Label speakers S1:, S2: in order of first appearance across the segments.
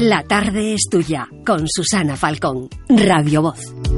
S1: La tarde es tuya, con Susana Falcón, Radio Voz.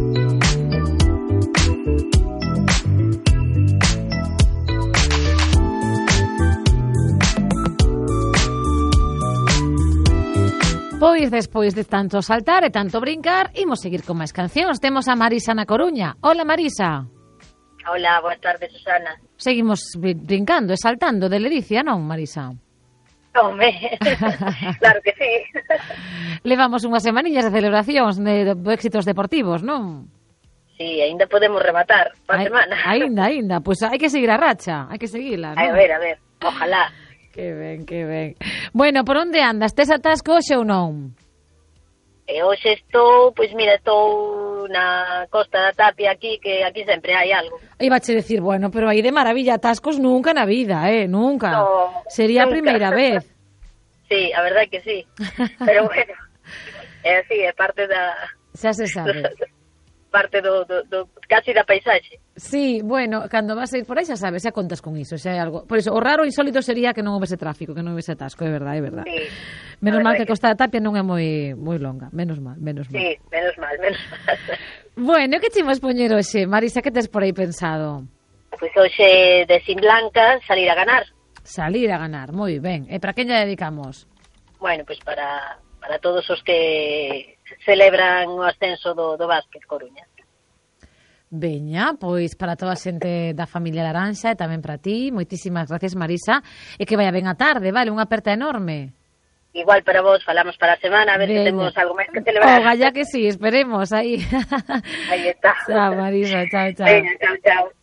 S2: Pois despois de tanto saltar e tanto brincar, imos seguir con máis cancións. Temos a Marisa na Coruña. Hola, Marisa.
S3: Hola, boa tarde, Susana.
S2: Seguimos brincando e saltando de ledicia, non, Marisa?
S3: Home, claro que sí.
S2: Levamos unhas semaniñas de celebracións de éxitos deportivos, non?
S3: Sí, ainda podemos rematar pa semana.
S2: Ainda. Pois hai que seguir a racha, hai que seguila, non?
S3: A ver, ojalá.
S2: Que ben. Bueno, por onde andas? Tes atasco hoxe ou non?
S3: Hoxe estou na Costa da Tapia aquí, que aquí sempre hai algo.
S2: Ibache decir, bueno, pero aí de maravilla atascos nunca na vida, nunca.
S3: No,
S2: sería
S3: nunca.
S2: A primeira vez.
S3: Sí, a verdade que sí. Pero bueno, é así, é parte da...
S2: Xa se sabe.
S3: Parte do casi da paisaxe.
S2: Sí, bueno, cando vas a ir por aí xa sabes, xa contas con iso, xa hai algo. Por iso, o raro e insólito sería que non houvese tráfico, que non houvese atasco, é verdade.
S3: Sí,
S2: menos mal que Costa da Tapia non é moi longa, menos mal.
S3: Sí, menos mal.
S2: Bueno, que chimos poñer hoxe, Marisa, que tes por aí pensado?
S3: Pois hoxe de Sin Blanca salir a ganar.
S2: Salir a ganar, moi ben. E para quen lle dedicamos?
S3: Bueno, pois para todos os que celebran o ascenso do básquet Coruña.
S2: Veña, pois para toda a xente da familia Laranxa e tamén para ti, moitísimas gracias, Marisa, e que vaya ben a tarde, vale, unha aperta enorme.
S3: Igual para vos, falamos para a semana, a ver se temos algo máis que celebrar.
S2: Oga, ya que sí, esperemos, aí.
S3: Aí está.
S2: Chao, Marisa, chao.
S3: Veña, chao.